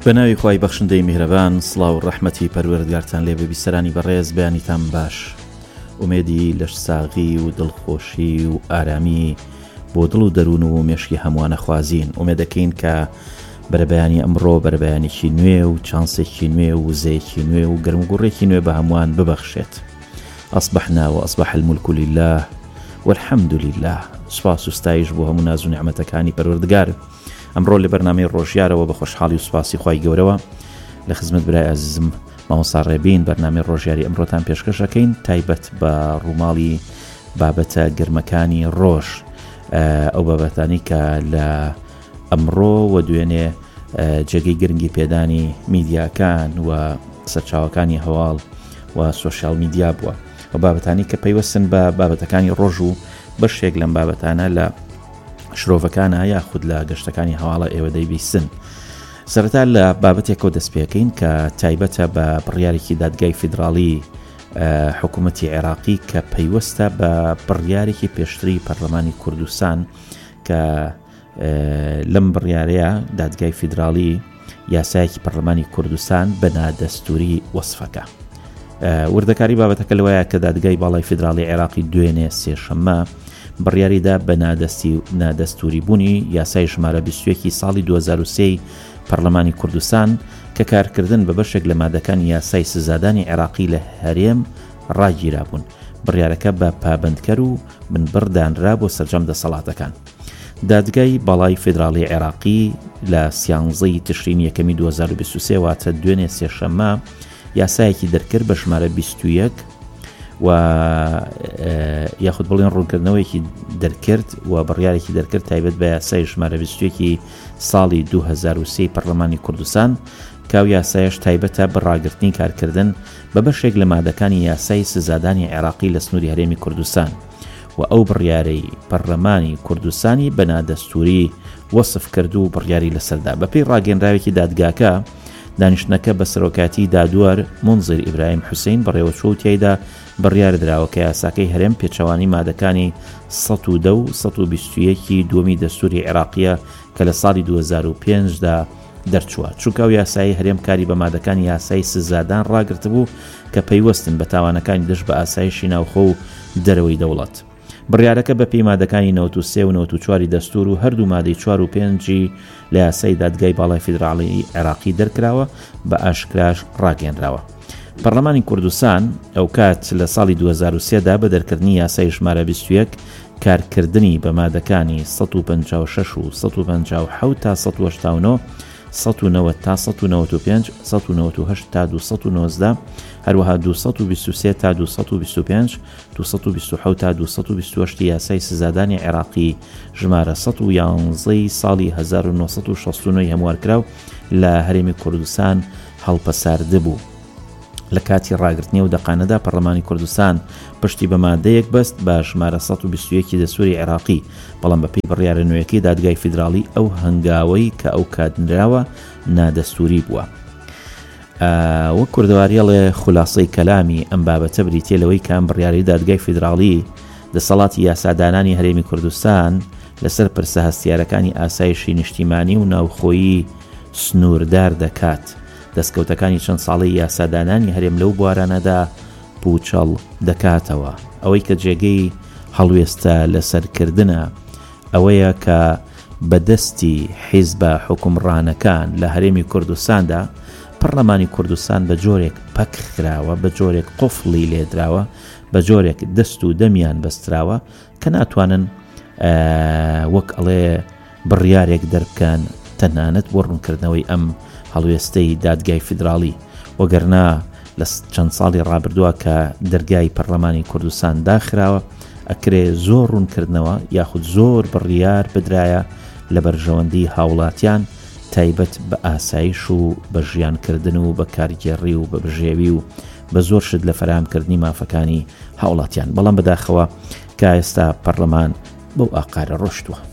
بەناوی خوای بەخشندەی میهرەبان، سڵاو و ڕەحمەتی پەروەردگارتان لێ بێ. بیسەرانی بەڕێز، بەیانیتان باش. ئومێدی لەش ساغی و دڵخۆشی و ئارامی بۆ دڵ و دەروون و مێشکی هەمووانە خوازین. ئومێدەکەین کە بەرەبەیانی ئەمڕۆ بەرەبەیانێکی نوێ و چانسێکی نوێ و وزەیەکی نوێ و گەرمگوڕێکی نوێ بە هەمووان ببەخشێت. ئەصبحنا و ئەصبح الملك لله والحمد لله. سپاس و ستایش بۆ هەموو ناز و نیعمەتەکانی پەروەردگار. ئەمڕۆ لە بەرنامەی ڕۆژیارەوە بە خۆشحاڵی و سوپاسی خوای گەورەوە لە خزمەت برای عەزیزم مامۆستا ڕێبین بەرنامەی ڕۆژیاری ئەمڕۆتان پێشکەشەکەین تایبەت بە ڕووماڵی بابەتە گرمەکانی ڕۆژ، ئەو بابەتانی کە لە ئەمڕۆ و دوێنێ جێگەی گرنگی پێدانی میدیاکان و سەرچاوەکانی هەواڵ و سۆشیال میدیا بووە و بابەتانی کە پەیوەستن بە بابەتەکانی ڕۆژ و بەشێک لەم بابەتانە لە شرۆڤەکانە یاخود لە گەشتەکانی هەواڵە ئێوە دەیبیستن. سەرەتا لە بابەتێکەوە دەست پێکەین کە تایبەتە بە بڕیارێکی دادگای فیدراڵی حکوومەتی عێراقی کە پەیوەستە بە بڕیارێکی پێشتری پەرلەمانی کوردستان کە لەم بڕیارەیە دادگای فیدراڵی یاسایەکی پەرلەمانی کوردستان بە نادەستوری وەسفەکە. وردەکاری بابەتەکە لەوەیە کە دادگای باڵای فیدراڵی عێراقی دوێنێ سێشەممە بڕیاریدا بە نادەستوری بوونی یاسای ژمارە 21 ساڵی 2023 پەرلەمانی کوردستان کە کارکردن بە بەشێک لە مادەکانی یاسای سزادانی عێراقی لە هەرێم ڕاگیرا بوون. بڕیارەکە بە پابندکەر و بنبڕدانرا بۆ سەرجەم دەسەڵاتەکان. دادگای باڵای فیدراڵی عێراقی لە 13 تشرین یەکەمی 2023 واتە دوێنێ سێشەممە یاسایەکی دەرکرد بە ژمارە 21 و یاخود بڵێن ڕوونکردنەوەیکی دەرکرد و بڕیارێکی دەرکرد تایبەت بە یاسای ژمارە 21 ساڵی 2023 پەرلەمانی کوردستان کاو یاسایش تایبەتە بە ڕاگررتنی کارکردن بە بەشێک لە مادەکانی یاسای سزادانی عێراقی لە سنووری هەرێمی کوردستان و ئەو بڕیارەی پەرلەمانی کوردستانی بە نادەستوری وەسف کرد و بڕیاری لەسەردا. بەپێی ڕاگەنراوێکی دادگاکە دانیشتنەکە بە سەرۆکاتی دادوەر منزر ئیبراهیم حوسین بەڕێوەچوە و تیایدا بڕیار درراوە کە یاساکەی هەرێم پێچەوانی مادەکانی 110 و 121 دووەمی دەستوری عێراقیە کە لە ساڵی 2005دا دەرچووە. چونکە ئەو یاسایی هەرێم کاری بە مادەکانی یاسای سزادان ڕاگررت بوو کە پەیوەستن بە تاوانەکانی دەست بە ئاسایشی ناوخۆ و دەرەوەی دەوڵەت. بڕیارەکە بە پێی مادەکانی 93 و 94 دەستور و هەردوو مادەی 4 و 5 لە یاسای دادگای باڵای فیدراڵی عێراقی دەرکراوە بە ئاشکراش ڕاگەنراوە. پەرلەمانی کوردستان ئەو کات لە ساڵی 2023دا بە دەرکردنی یاسای ژمارە 21 کارکردنی بە مادەکانی 156 و 157 تا 189 190 تا 195 198 تا 219 هەروەها 223 تا 225 227 تا 228 یاسای سزادانی عێراقی ژمارە 111 ساڵی 1969 هەموارکراو لە هەرێمی کوردستان هەڵپەساردە بوو. لە کاتی ڕاگررتنی و دەقانەدا پەرلەمانی کوردستان پشتی بە مادەیەک بەست بە ژمارە 121 دەستوری عێراقی، بەڵام بەپێی بڕیارە نوێیەکەی دادگای فیدراڵی ئەو هەنگاوەی کە ئەو کاتنراوە نادەستوری بووە. وەک کوردەواریەڵێ خولاسەی کەلامی ئەم بابەتە بریتێ لەوەی کە ئەم بڕیارەی دادگای فیدراڵی دەسەڵاتی یاسادانانی هەرێمی کوردستان لەسەر پرسە هەستیارەکانی ئاسایشی نیشتیمانی و ناوخۆیی سنووردار دەکات. دەستکەوتەکانی چەند ساڵی یاسادانانی هەرێم لەو بوارانەدا پوچەڵ دەکاتەوە. ئەوەی کە جێگەی هەڵوێستە لەسەرکردنە ئەوەیە کە بەدەستی حیزبە حکومڕانەکان لە هەرێمی کوردستاندا پەرلەمانی کوردستان بە جۆرێک پەک کراوە، بە جۆرێک قوفڵی لێدراوە، بە جۆرێک دەست و دەمیان بەستراوە کە ناتوانن وەک ئەڵێ بڕیارێک دەربکەن تەنانەت بۆ ڕوونکردنەوەی ئەم هەڵوێستەی دادگای فیدراڵی. وەگەرنا لە چەند ساڵی ڕابردووە کە دەرگای پەرلەمانی کوردستان داخراوە ئەکرێ زۆر ڕوونکردنەوە یاخود زۆر بڕیار بدرایە لە بەرژەوەندی هاوڵاتیان تایبەت بە ئاسایش و بە ژیانکردن و بە کارگێڕی و بە بژێوی و بە زۆر شت لە فەرهەمکردنی مافەکانی هاوڵاتیان. بەڵام بەداخەوە کە ئێستا پەرلەمان بەو ئاقارە ڕۆشتووە.